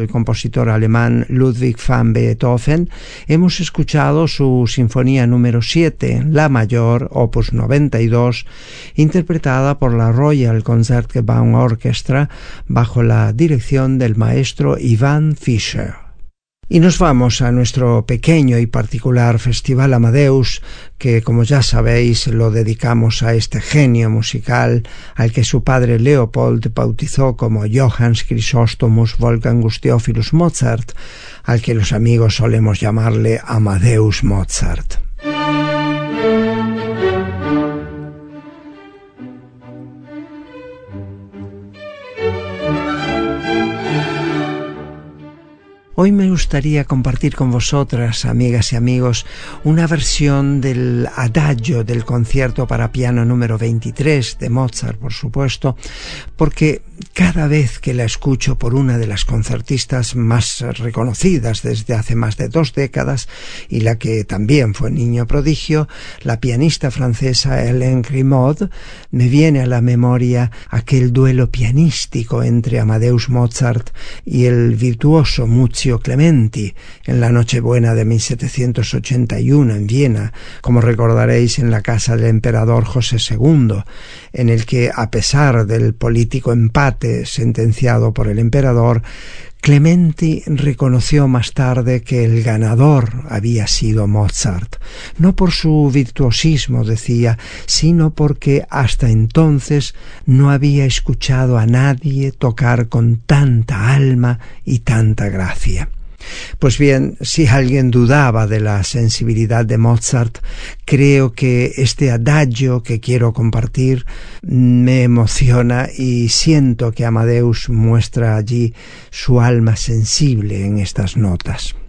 el compositor alemán Ludwig van Beethoven, hemos escuchado su Sinfonía número 7, La Mayor, opus 92, interpretada por la Royal Concertgebouw Orchestra bajo la dirección del maestro Ivan Fischer. Y nos vamos a nuestro pequeño y particular Festival Amadeus, que como ya sabéis lo dedicamos a este genio musical al que su padre Leopold bautizó como Johannes Chrysostomus Wolfgangus Theophilus Mozart, al que los amigos solemos llamarle Amadeus Mozart. Hoy me gustaría compartir con vosotras, amigas y amigos, una versión del Adagio del concierto para piano número 23 de Mozart, por supuesto, porque cada vez que la escucho por una de las concertistas más reconocidas desde hace más de 2 décadas y la que también fue niño prodigio, la pianista francesa Hélène Grimaud, me viene a la memoria aquel duelo pianístico entre Amadeus Mozart y el virtuoso Muzio Clementi en la Nochebuena de 1781 en Viena, como recordaréis, en la casa del emperador José II, en el que, a pesar del político empate sentenciado por el emperador, Clementi reconoció más tarde que el ganador había sido Mozart, no por su virtuosismo, decía, sino porque hasta entonces no había escuchado a nadie tocar con tanta alma y tanta gracia. Pues bien, si alguien dudaba de la sensibilidad de Mozart, creo que este adagio que quiero compartir me emociona y siento que Amadeus muestra allí su alma sensible en estas notas.